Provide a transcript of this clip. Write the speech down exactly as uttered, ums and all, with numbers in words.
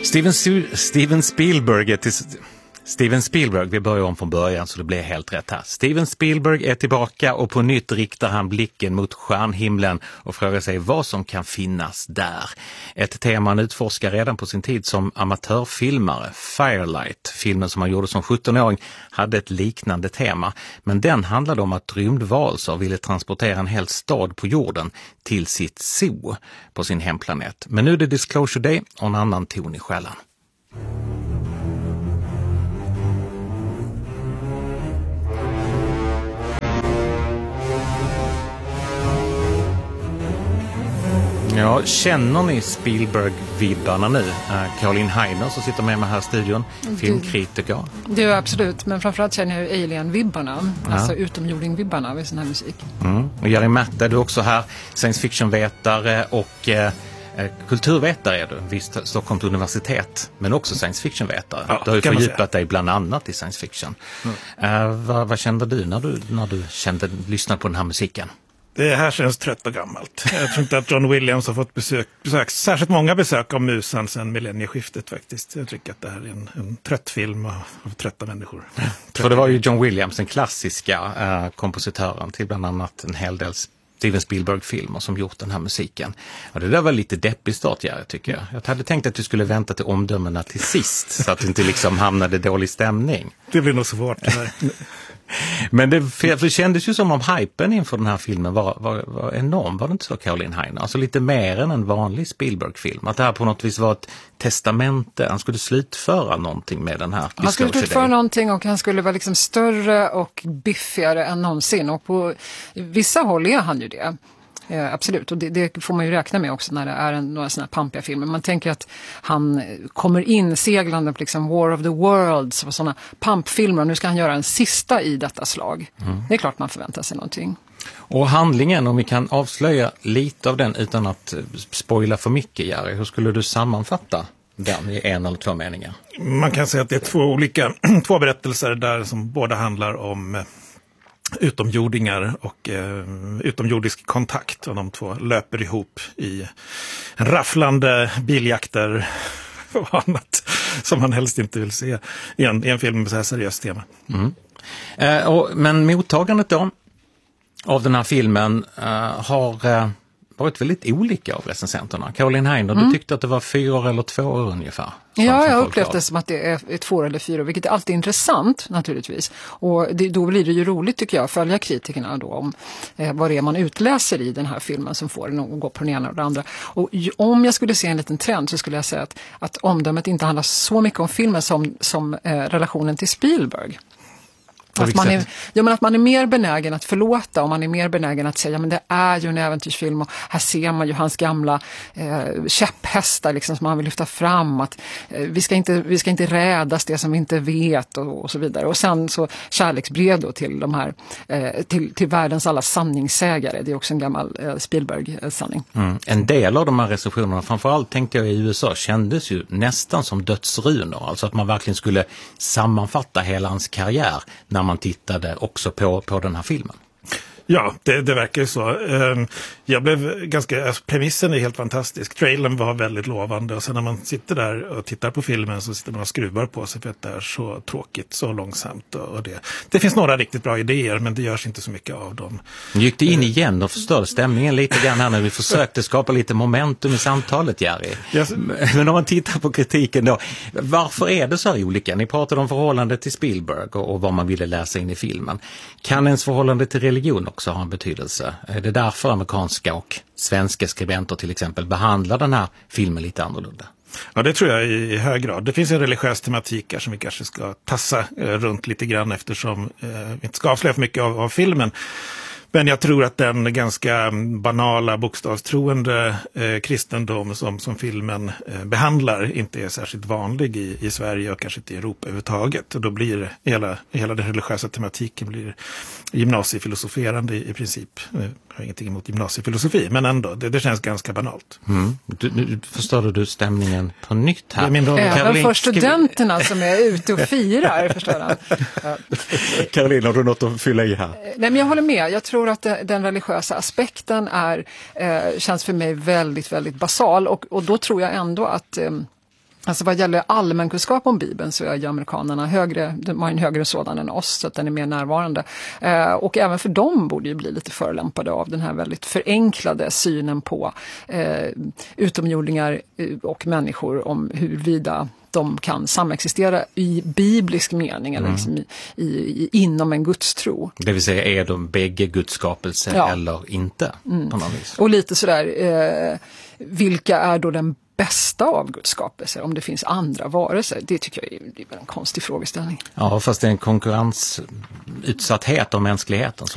Steven, Steven Spielberg är till... Steven Spielberg, vi börjar om från början så det blir helt rätt här. Steven Spielberg är tillbaka och på nytt riktar han blicken mot stjärnhimlen och frågar sig vad som kan finnas där. Ett tema han utforskar redan på sin tid som amatörfilmare. Firelight, filmen som han gjorde som sjuttonåring, hade ett liknande tema. Men den handlade om att rymdvarelser ville transportera en hel stad på jorden till sitt zoo på sin hemplanet. Men nu är det Disclosure Day och en annan ton i skällan. Ja, känner ni Spielberg-vibbarna nu? Uh, Caroline Heiner som sitter med mig här i studion, filmkritiker. Det är absolut, men framförallt känner jag Alien-vibbarna, ja. Alltså utomjording-vibbarna vid sån här musik. Mm. Och Jari Märta, du är också här, science fiction-vetare och uh, kulturvetare är du, visst Stockholms universitet, men också science fiction-vetare. Ja, du har ju fördjupat dig bland annat i science fiction. Mm. Uh, vad, vad kände du när du, när du kände, lyssnade på den här musiken? Det här känns trött och gammalt. Jag tror inte att John Williams har fått besök, besök särskilt många besök av musen sedan millennieskiftet faktiskt. Jag tycker att det här är en, en trött film av, av trötta människor. Ja. För det var ju John Williams, den klassiska uh, kompositören till bland annat en hel del Steven Spielberg-filmer som gjort den här musiken. Och det där var lite deppig start, jag tycker jag. Jag hade tänkt att du skulle vänta till omdömena till sist så att du inte liksom hamnade i dålig stämning. Det blir nog svårt. Men det, för det kändes ju som om hypen inför den här filmen var, var, var enorm, var det inte så, Caroline Heiner? Alltså lite mer än en vanlig Spielberg-film. Att det här på något vis var ett testamente. Han skulle slutföra någonting med den här. Han skulle slutföra någonting och han skulle vara liksom större och biffigare än någonsin. Och på vissa håll är han ju det. Eh, absolut, och det, det får man ju räkna med också när det är en, några sådana här pampiga filmer. Man tänker att han kommer in seglande på liksom War of the Worlds och sådana pampfilmer och nu ska han göra en sista i detta slag. Mm. Det är klart man förväntar sig någonting. Och handlingen, om vi kan avslöja lite av den utan att spoila för mycket, Jari, hur skulle du sammanfatta den i en eller två meningar? Man kan säga att det är två olika två berättelser där som båda handlar om utomjordingar och eh, utomjordisk kontakt, och de två löper ihop i rafflande biljakter och annat som man helst inte vill se i en, i en film med så här seriöst tema. Mm. Eh, och, men mottagandet då av den här filmen eh, har eh, varit väldigt olika av recensenterna. Caroline Heiner, mm. du tyckte att det var fyra eller två år ungefär. Ja, jag har upplevt det som att det är två eller fyra, vilket är alltid intressant naturligtvis. Och det, då blir det ju roligt tycker jag att följa kritikerna då om eh, vad det är man utläser i den här filmen som får den att gå på den ena och den andra. Och om jag skulle se en liten trend så skulle jag säga att, att omdömet inte handlar så mycket om filmen som, som eh, relationen till Spielberg. Att man, är, ja, men att man är mer benägen att förlåta och man är mer benägen att säga men det är ju en äventyrsfilm och här ser man ju hans gamla eh, käpphästar liksom, som han vill lyfta fram att eh, vi, ska inte, vi ska inte rädas det som vi inte vet och, och så vidare. Och sen så kärleksbrev då till de här eh, till, till världens alla sanningssägare. Det är också en gammal eh, Spielberg-sanning. Mm. En del av de här recensionerna, framförallt tänkte jag i U S A, kändes ju nästan som dödsrunor. Alltså att man verkligen skulle sammanfatta hela hans karriär när man tittade också på, på den här filmen. Ja, det, det verkar ju så. Jag blev ganska, alltså, premissen är helt fantastisk. Trailern var väldigt lovande och sen när man sitter där och tittar på filmen så sitter man och skruvar på sig för att det är så tråkigt, så långsamt. Och det. det finns några riktigt bra idéer men det görs inte så mycket av dem. Gick det in igen och förstörde stämningen lite grann här när vi försökte skapa lite momentum i samtalet, Jari? Yes. Men om man tittar på kritiken då, varför är det så här olika? Ni pratade om förhållande till Spielberg och, och vad man ville läsa in i filmen. Kan ens förhållande till religion också ha en betydelse? Är det därför amerikanska och svenska skribenter till exempel behandlar den här filmen lite annorlunda? Ja, det tror jag i hög grad. Det finns en religiös tematik här som vi kanske ska tassa eh, runt lite grann eftersom eh, vi inte ska avslöja för mycket av, av filmen. Men jag tror att den ganska banala, bokstavstroende eh, kristendom som, som filmen eh, behandlar inte är särskilt vanlig i, i Sverige och kanske inte i Europa överhuvudtaget. Och då blir hela, hela den religiösa tematiken blir gymnasiefilosoferande i, i princip. Jag har ingenting emot gymnasiefilosofi, men ändå, det, det känns ganska banalt. Mm. Du, du, förstår du stämningen på nytt här? Även för studenterna som är ute och firar, förstår han. Ja. Caroline, har du något att fylla i här? Nej, men jag håller med. Jag tror att den religiösa aspekten är, eh, känns för mig väldigt, väldigt basal. Och, och då tror jag ändå att... Eh, Alltså vad gäller allmänkunskap om Bibeln så är ju amerikanerna högre, de har en högre sådan än oss, så att den är mer närvarande. Eh, och även för dem borde ju bli lite förolämpade av den här väldigt förenklade synen på eh, utomjordingar och människor, om huruvida de kan samexistera i biblisk mening eller mm. liksom i, i, inom en gudstro. Det vill säga, är de bägge gudskapelse ja. eller inte? Mm. På något vis. Och lite sådär, eh, vilka är då den bästa av gudskapelser, om det finns andra varelser? Det tycker jag är, det är en konstig frågeställning. Ja, fast det är en konkurrensutsatthet av mänskligheten.